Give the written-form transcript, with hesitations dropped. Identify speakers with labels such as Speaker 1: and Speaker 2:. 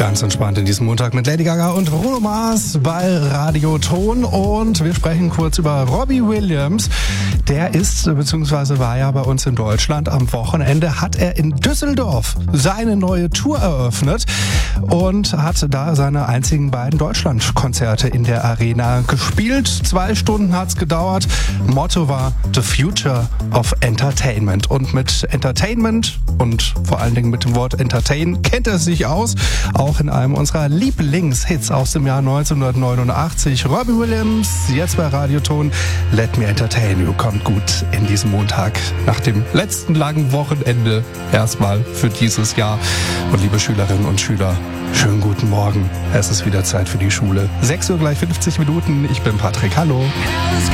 Speaker 1: Ganz entspannt in diesem Montag mit Lady Gaga und Bruno Mars bei Radio Ton. Und wir sprechen kurz über Robbie Williams. Der ist, beziehungsweise war ja bei uns in Deutschland. Am Wochenende hat er in Düsseldorf seine neue Tour eröffnet und hat da seine einzigen beiden Deutschlandkonzerte in der Arena gespielt. 2 Stunden hat's gedauert. Motto war The Future of Entertainment. Und mit Entertainment und vor allen Dingen mit dem Wort Entertain kennt er sich aus. Auch in einem unserer Lieblingshits aus dem Jahr 1989. Robbie Williams, jetzt bei Radioton. Let Me Entertain You. Kommt gut in diesem Montag nach dem letzten langen Wochenende erstmal für dieses Jahr. Und liebe Schülerinnen und Schüler, schönen guten Morgen. Es ist wieder Zeit für die Schule. 6 Uhr gleich 50 Minuten. Ich bin Patrick. Hallo.